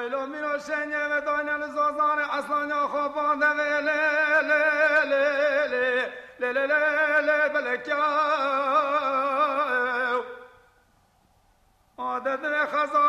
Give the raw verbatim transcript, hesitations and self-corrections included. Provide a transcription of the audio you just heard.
ویلو میرو شنگه و داینل زازان اصلا یا خوابانده و لی لی لی لی لی لی لی لی بلکیاو عادت خزان